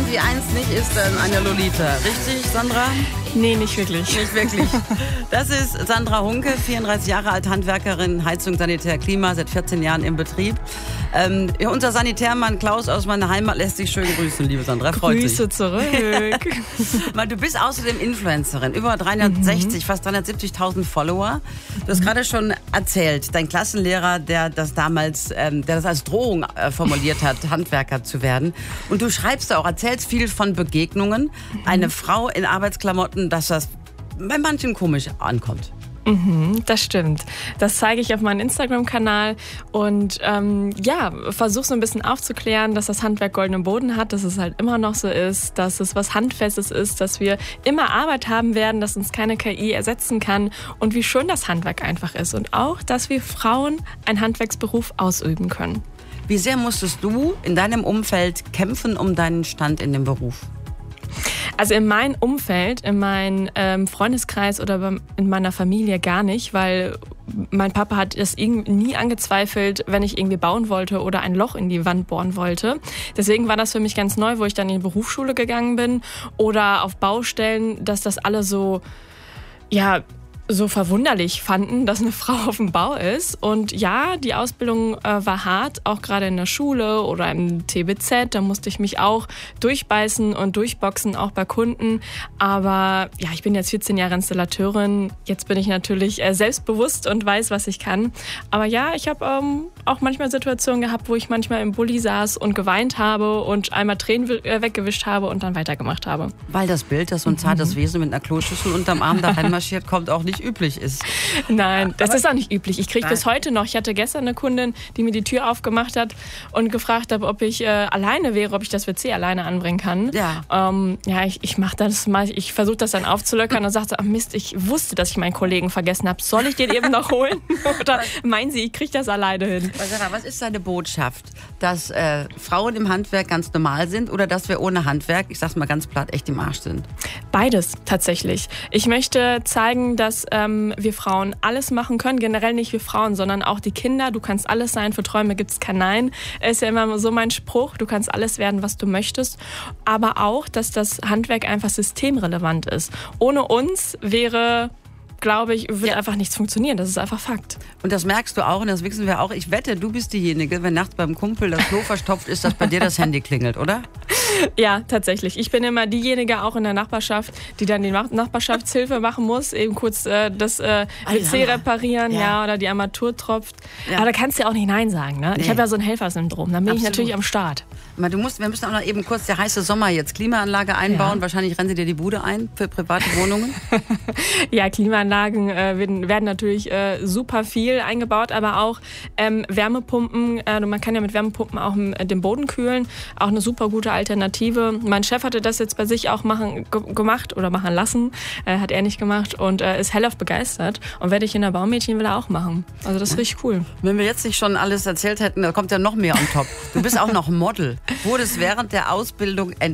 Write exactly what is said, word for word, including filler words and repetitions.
wenn sie eins nicht ist, dann eine Lolita. Richtig, Sandra? Nee, nicht wirklich. Nicht wirklich. Das ist Sandra Hunke, vierunddreißig Jahre alt, Handwerkerin, Heizung, Sanitär, Klima, seit vierzehn Jahren im Betrieb. Ähm, unser Sanitärmann Klaus aus meiner Heimat lässt sich schön grüßen, liebe Sandra. Freut Grüße sich. zurück. Du bist außerdem Influencerin, über dreihundertsechzig, mhm. fast dreihundertsiebzigtausend Follower. Du hast mhm. gerade schon erzählt, dein Klassenlehrer, der das damals, ähm, der das als Drohung äh, formuliert hat, Handwerker zu werden. Und du schreibst auch, erzählst viel von Begegnungen. Mhm. Eine Frau in Arbeitsklamotten, dass das bei manchen komisch ankommt. Mhm, das stimmt. Das zeige ich auf meinem Instagram-Kanal und ähm, ja, versuche so ein bisschen aufzuklären, dass das Handwerk goldenen Boden hat, dass es halt immer noch so ist, dass es was Handfestes ist, dass wir immer Arbeit haben werden, dass uns keine K I ersetzen kann und wie schön das Handwerk einfach ist und auch, dass wir Frauen einen Handwerksberuf ausüben können. Wie sehr musstest du in deinem Umfeld kämpfen um deinen Stand in dem Beruf? Also in meinem Umfeld, in meinem ähm, Freundeskreis oder in meiner Familie gar nicht, weil mein Papa hat das nie angezweifelt, wenn ich irgendwie bauen wollte oder ein Loch in die Wand bohren wollte. Deswegen war das für mich ganz neu, wo ich dann in die Berufsschule gegangen bin oder auf Baustellen, dass das alle so, ja, so verwunderlich fanden, dass eine Frau auf dem Bau ist. Und ja, die Ausbildung äh, war hart, auch gerade in der Schule oder im T B Z. Da musste ich mich auch durchbeißen und durchboxen, auch bei Kunden. Aber ja, ich bin jetzt vierzehn Jahre Installateurin. Jetzt bin ich natürlich äh, selbstbewusst und weiß, was ich kann. Aber ja, ich habe ähm, auch manchmal Situationen gehabt, wo ich manchmal im Bulli saß und geweint habe und einmal Tränen äh, weggewischt habe und dann weitergemacht habe. Weil das Bild, dass so ein zartes mhm. Wesen mit einer Kloschüssel unterm Arm da reinmarschiert, kommt auch nicht üblich ist. Nein, das Aber ist auch nicht üblich. Ich kriege bis heute noch, ich hatte gestern eine Kundin, die mir die Tür aufgemacht hat und gefragt hat, ob ich äh, alleine wäre, ob ich das W C alleine anbringen kann. Ja, ähm, ja ich, ich mache das mal, ich versuche das dann aufzulöckern und sagte, ach Mist, ich wusste, dass ich meinen Kollegen vergessen habe. Soll ich den eben noch holen? Oder meinen Sie, ich kriege das alleine hin? Was ist deine Botschaft? Dass äh, Frauen im Handwerk ganz normal sind oder dass wir ohne Handwerk, ich sag's mal ganz platt, echt im Arsch sind? Beides tatsächlich. Ich möchte zeigen, dass ähm, wir Frauen alles machen können. Generell nicht wir Frauen, sondern auch die Kinder. Du kannst alles sein. Für Träume gibt's kein Nein. Ist ja immer so mein Spruch. Du kannst alles werden, was du möchtest. Aber auch, dass das Handwerk einfach systemrelevant ist. Ohne uns wäre... glaube ich, wird ja. einfach nichts funktionieren. Das ist einfach Fakt. Und das merkst du auch und das wissen wir auch. Ich wette, du bist diejenige, wenn nachts beim Kumpel das Klo verstopft ist, dass bei dir das Handy klingelt, oder? Ja, tatsächlich. Ich bin immer diejenige auch in der Nachbarschaft, die dann die Nachbarschaftshilfe machen muss, eben kurz äh, das äh, W C reparieren, ja. ja, oder die Armatur tropft. Ja. Aber da kannst du ja auch nicht Nein sagen, ne? Nee. Ich habe ja so ein Helfersyndrom, dann bin Absolut. ich natürlich am Start. Du musst, wir müssen auch noch eben kurz, der heiße Sommer jetzt, Klimaanlage einbauen. Ja. Wahrscheinlich rennen sie dir die Bude ein für private Wohnungen. Ja, Klimaanlagen äh, werden, werden natürlich äh, super viel eingebaut, aber auch ähm, Wärmepumpen. Äh, man kann ja mit Wärmepumpen auch äh, den Boden kühlen. Auch eine super gute Alternative. Mein Chef hatte das jetzt bei sich auch machen, ge- gemacht oder machen lassen. Äh, hat er nicht gemacht und äh, ist hellauf begeistert. Und werde ich in der Baumädchen will er auch machen. Also das ist richtig cool. Wenn wir jetzt nicht schon alles erzählt hätten, da kommt ja noch mehr on top. Du bist auch noch Model. Wurdest während der Ausbildung